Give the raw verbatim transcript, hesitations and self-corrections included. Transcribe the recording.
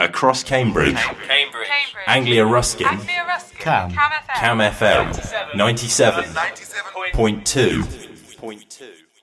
Across Cambridge. Cambridge. Anglia Ruskin. Anglia Ruskin. Cam. Cam F M. Cam F M. ninety-seven point two. Point two.